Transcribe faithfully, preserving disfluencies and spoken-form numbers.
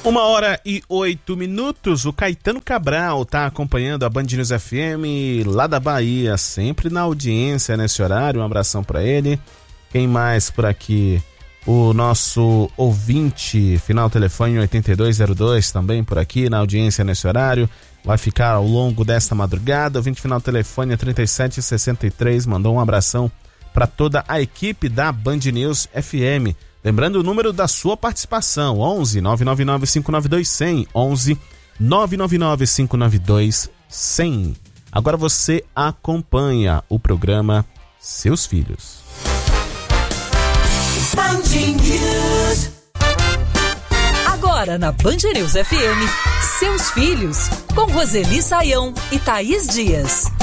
Uma hora e oito minutos, o Caetano Cabral tá acompanhando a Band News F M lá da Bahia, sempre na audiência nesse horário, um abração para ele. Quem mais por aqui? O nosso ouvinte, final telefone oitenta e dois zero dois, também por aqui na audiência nesse horário, vai ficar ao longo desta madrugada. Ouvinte final telefone trinta e sete sessenta e três, mandou um abração para toda a equipe da Band News F M. Lembrando o número da sua participação, onze nove nove nove cinco nove dois zero zero, onze nove nove nove cinco nove dois zero zero. Agora você acompanha o programa Seus Filhos. Band News. Agora na Band News F M, Seus Filhos, com Roseli Saião e Thaís Dias.